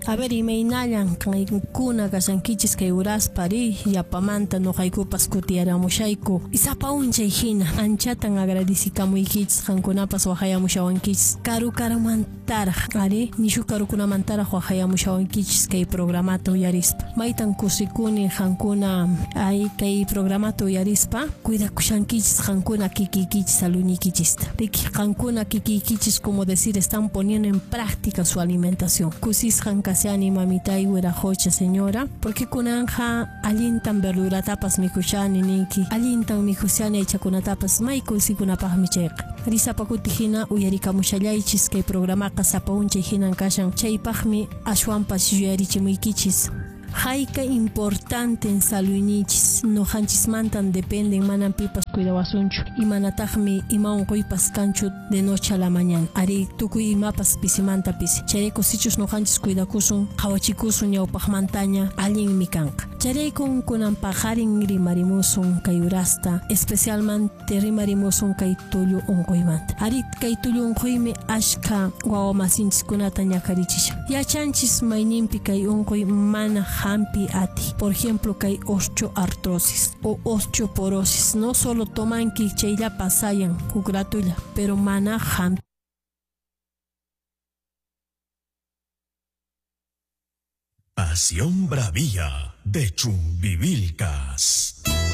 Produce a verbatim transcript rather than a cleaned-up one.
A ver, imaynayan kaykuna kashankichis kay uraspari yapamanta noqaykupas kutiyaramushayku isapa unchay hina anchatan agradecikamuykichis qankunapas wahayamushawankichis karu karamantara ari nishu karukunamantara wahayamushawankichis kay programata uyarispa maytan kusikuni qankuna ay kay programata uyarispa cuidakushankichis qankuna kikiykichis alunikichista riki qankuna kikiykichis como decir están poniendo en práctica su alimentación kusisqan kasiani mamitay wirajocha señora porque kunanja allintan verduratapas mikushani niki allintan mikushani aychakunatapas may kusikunapaqmi chayqa risapakuti hina uyarikamushallaychis kay programaqa sapa unchay hinan kashan chaypaqmi ashwanpas yuyarichimuykichis hayka importante en saludnichis noqanchismantan dependen manan pipas cuidawasunchu imanataqmi ima unquypas kanchu de noche a la mañana ari tukuy imapas pisimanta pisi chayku sichus noqanchis cuidakusun qhawachikusun ñawpaqmantaña allinmi kanqa charaykun kunan pajarin rimarimusun kay urasta especialmente rimarimusun kay tullu unquymanta ari kay tullu unquymi ashka wawa masinchikkunata ñakarichisha yachanchis mayninpi kay unquy mana hampi ati por ejemplo kay osteoartrosis o osteoporosis no solo tomanki chaylla pasayan kukratulla pero mana hampi. Pasión Bravía de Chumbivilcas.